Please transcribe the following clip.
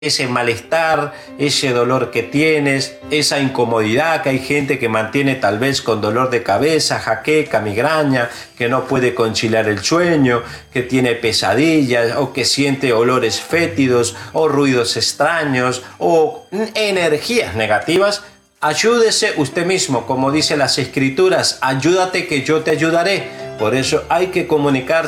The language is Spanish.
ese malestar, ese dolor que tienes, esa incomodidad que hay gente que mantiene tal vez con dolor de cabeza, jaqueca, migraña, que no puede conciliar el sueño, que tiene pesadillas o que siente olores fétidos o ruidos extraños o energías negativas. Ayúdese usted mismo, como dice las escrituras, ayúdate que yo te ayudaré. Por eso hay que comunicarse